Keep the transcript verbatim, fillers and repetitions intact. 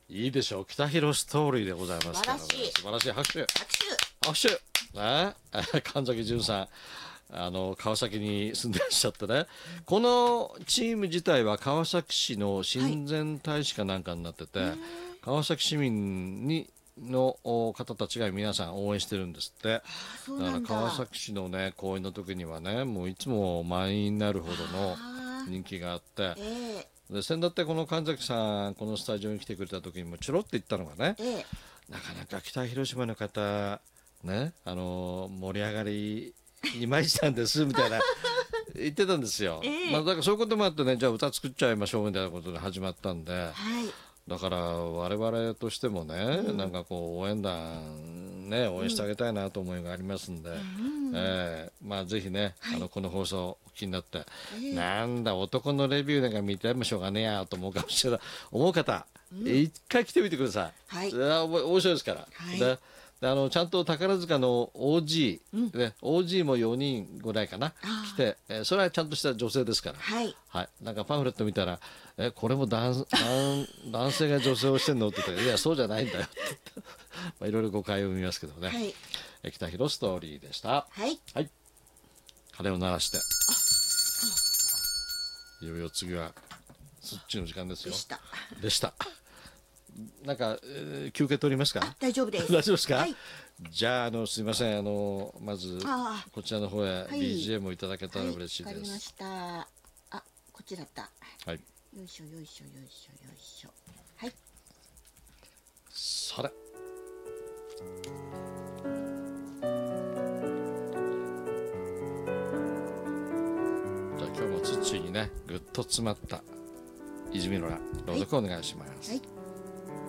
いいでしょう。北広ストーリーでございますから、ね、 素晴らしい素晴らしい。拍手拍手。 拍手ね神崎淳さん、あの川崎に住んでらっしゃってね、このチーム自体は川崎市の親善大使かなんかになってて、はい、川崎市民にの方たちが皆さん応援してるんですって。だから川崎市のね公演の時にはね、もういつも満員になるほどの人気があって、えー、で先だってこの神崎さんこのスタジオに来てくれた時にもちょろって言ったのがね、えー、なかなか北広島の方ね、あの盛り上がりいまいちなんですみたいな言ってたんですよ、えーまあ、だからそういうこともあってね、じゃあ歌作っちゃいましょうみたいなことで始まったんで、はい、だから我々としてもね、うん、なんかこう応援団ね応援してあげたいなと思いがありますんで、うん、えー、まあぜひね、はい、あのこの放送お聞きになって、えー、なんだ男のレビューなんか見てもしょうがねえやと思うかもしれない思う方、うん、一回来てみてください、はい、面白いですから、はい、でであのちゃんと宝塚の オージー、うんね、オージー もよにんぐらいかな来て、えー、それはちゃんとした女性ですから、はいはい、なんかパンフレット見たらえこれも 男, 男, 男性が女性をしてんのって言ったらいやそうじゃないんだよって言ってまあいろいろ誤解を生みますけどね、はい、え北広ストーリーでした。はい、はい、鐘を鳴らしていよいよ次はそっちの時間ですよ。でしたでしたなんか、えー、休憩取りますか。 大丈夫です。 大丈夫ですか、はい、じゃあ、あのすみません、あのまずこちらの方へ ビージーエム をいただけたら嬉しいです。わ、はい、 かりました。あ、こっちだった。 はい。 よいしょよいしょよいしょよいしょ。はい。 それ。じゃあ今日もツッチーにねぐっと詰まった泉の名朗読をお願いします。はい。